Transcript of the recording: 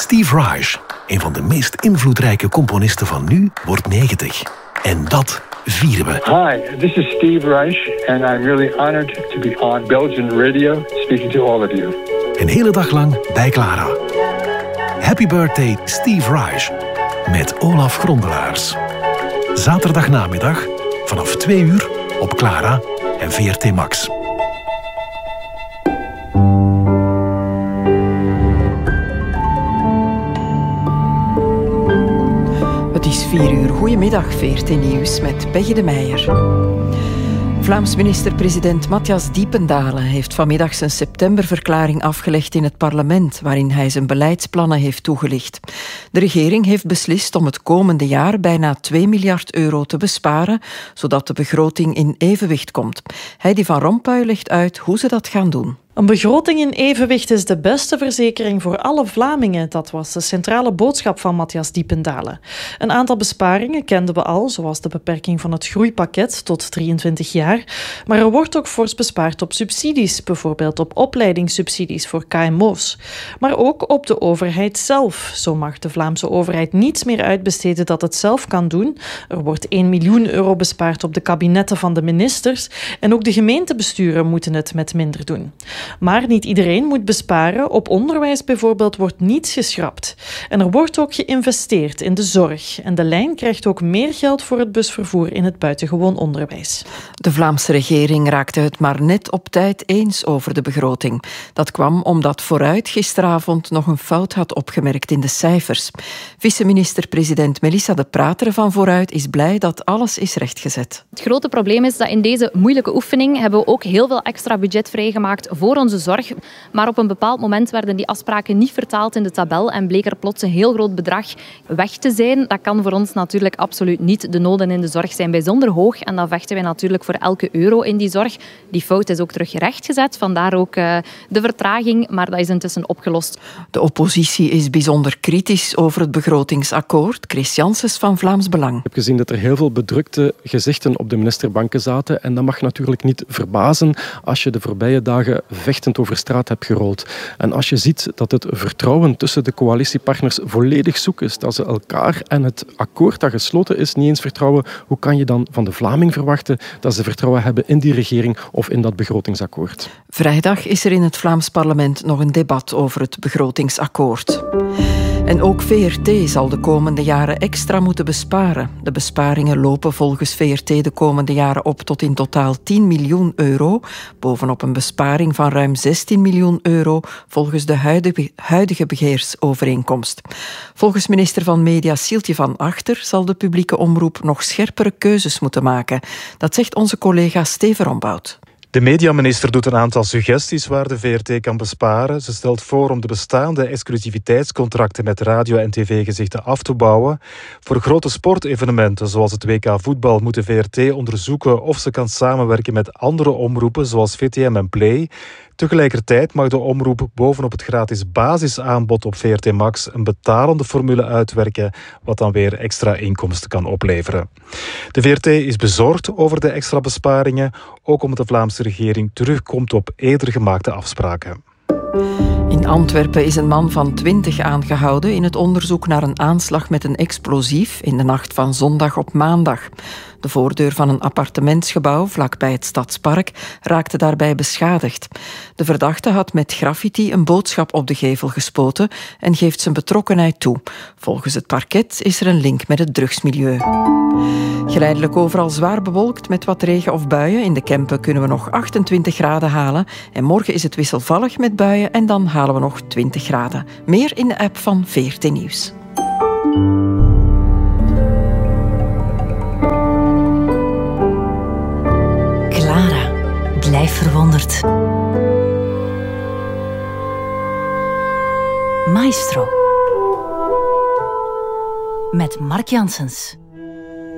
Steve Reich, een van de meest invloedrijke componisten van nu, wordt 90. En dat vieren we. Hi, this is Steve Reich and I'm really honored to be on Belgian radio speaking to all of you. Een hele dag lang bij Clara. Happy birthday Steve Reich met Olaf Grondelaars. Zaterdagnamiddag vanaf 2 uur op Clara en VRT Max. Het is 4 uur. Goedemiddag, VRT Nieuws met Peggy de Meijer. Vlaams minister-president Matthias Diependalen heeft vanmiddag zijn septemberverklaring afgelegd in het parlement, waarin hij zijn beleidsplannen heeft toegelicht. De regering heeft beslist om het komende jaar bijna 2 miljard euro te besparen, zodat de begroting in evenwicht komt. Heidi van Rompuy legt uit hoe ze dat gaan doen. Een begroting in evenwicht is de beste verzekering voor alle Vlamingen. Dat was de centrale boodschap van Matthias Diependalen. Een aantal besparingen kenden we al, zoals de beperking van het groeipakket tot 23 jaar. Maar er wordt ook fors bespaard op subsidies, bijvoorbeeld op opleidingssubsidies voor KMO's. Maar ook op de overheid zelf. Zo mag de Vlaamse overheid niets meer uitbesteden dat het zelf kan doen. Er wordt 1 miljoen euro bespaard op de kabinetten van de ministers. En ook de gemeentebesturen moeten het met minder doen. Maar niet iedereen moet besparen. Op onderwijs bijvoorbeeld wordt niets geschrapt. En er wordt ook geïnvesteerd in de zorg. En de lijn krijgt ook meer geld voor het busvervoer in het buitengewoon onderwijs. De Vlaamse regering raakte het maar net op tijd eens over de begroting. Dat kwam omdat Vooruit gisteravond nog een fout had opgemerkt in de cijfers. Vice-minister-president Melissa de Prateren van Vooruit is blij dat alles is rechtgezet. Het grote probleem is dat in deze moeilijke oefening hebben we ook heel veel extra budget vrijgemaakt voor onze zorg. Maar op een bepaald moment werden die afspraken niet vertaald in de tabel en bleek er plots een heel groot bedrag weg te zijn. Dat kan voor ons natuurlijk absoluut niet. De noden in de zorg zijn bijzonder hoog en dan vechten wij natuurlijk voor elke euro in die zorg. Die fout is ook terug rechtgezet, vandaar ook de vertraging, maar dat is intussen opgelost. De oppositie is bijzonder kritisch over het begrotingsakkoord. Chris Janssens van Vlaams Belang. Ik heb gezien dat er heel veel bedrukte gezichten op de ministerbanken zaten en dat mag natuurlijk niet verbazen als je de voorbije dagen vechtend over straat hebt gerold. En als je ziet dat het vertrouwen tussen de coalitiepartners volledig zoek is, dat ze elkaar en het akkoord dat gesloten is niet eens vertrouwen, hoe kan je dan van de Vlaming verwachten dat ze vertrouwen hebben in die regering of in dat begrotingsakkoord? Vrijdag is er in het Vlaams parlement nog een debat over het begrotingsakkoord. En ook VRT zal de komende jaren extra moeten besparen. De besparingen lopen volgens VRT de komende jaren op tot in totaal 10 miljoen euro, bovenop een besparing van ruim 16 miljoen euro volgens de huidige beheersovereenkomst. Volgens minister van Media Sieltje van Achter zal de publieke omroep nog scherpere keuzes moeten maken. Dat zegt onze collega Steven Rombout. De mediaminister doet een aantal suggesties waar de VRT kan besparen. Ze stelt voor om de bestaande exclusiviteitscontracten met radio- en tv-gezichten af te bouwen. Voor grote sportevenementen zoals het WK voetbal moet de VRT onderzoeken of ze kan samenwerken met andere omroepen zoals VTM en Play. Tegelijkertijd mag de omroep bovenop het gratis basisaanbod op VRT Max een betalende formule uitwerken, wat dan weer extra inkomsten kan opleveren. De VRT is bezorgd over de extra besparingen, ook omdat de Vlaamse regering terugkomt op eerder gemaakte afspraken. In Antwerpen is een man van 20 aangehouden in het onderzoek naar een aanslag met een explosief in de nacht van zondag op maandag. De voordeur van een appartementsgebouw vlakbij het Stadspark raakte daarbij beschadigd. De verdachte had met graffiti een boodschap op de gevel gespoten en geeft zijn betrokkenheid toe. Volgens het parket is er een link met het drugsmilieu. Geleidelijk overal zwaar bewolkt met wat regen of buien. In de Kempen kunnen we nog 28 graden halen. En morgen is het wisselvallig met buien en dan halen we nog 20 graden. Meer in de app van VRT Nieuws. Clara, blijf verwonderd. Maestro. Met Mark Janssens.